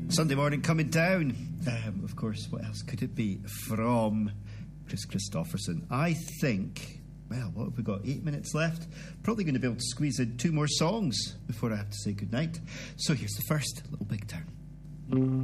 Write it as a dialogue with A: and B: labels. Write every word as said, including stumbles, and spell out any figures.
A: Sunday morning coming down. Um, of course, what else could it be from Chris Christopherson? I think, well, what have we got? Eight minutes left. Probably going to be able to squeeze in two more songs before I have to say goodnight. So here's the first, Little Big Town.